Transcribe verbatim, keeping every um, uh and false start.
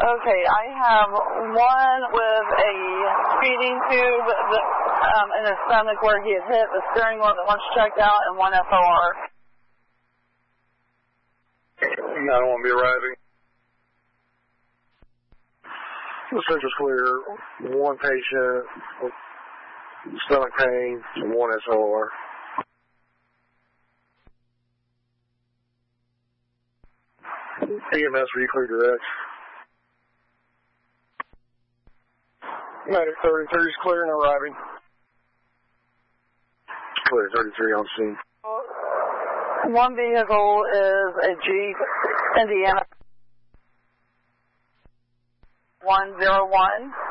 Okay, I have one with a feeding tube that, um, in his stomach where he had hit the steering wheel that once checked out, and one F O R. nine one be arriving. The central's clear. One patient with stomach pain, and one S O R. E M S, are you clear direct? Medic thirty-three is clear and arriving. Clear, thirty-three on scene. One vehicle is a Jeep Indiana one zero one.